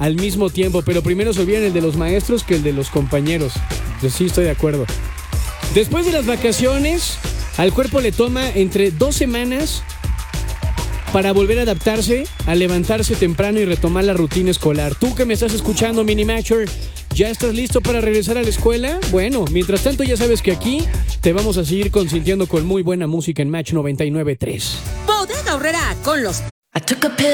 al mismo tiempo, pero primero se olvidan el de los maestros que el de los compañeros. Yo sí estoy de acuerdo. Después de las vacaciones, al cuerpo le toma entre 2 semanas para volver a adaptarse, a levantarse temprano y retomar la rutina escolar. Tú que me estás escuchando, Minimatcher, ¿ya estás listo para regresar a la escuela? Bueno, mientras tanto ya sabes que aquí te vamos a seguir consintiendo con muy buena música en Match 99.3. Bodega Aurrera con los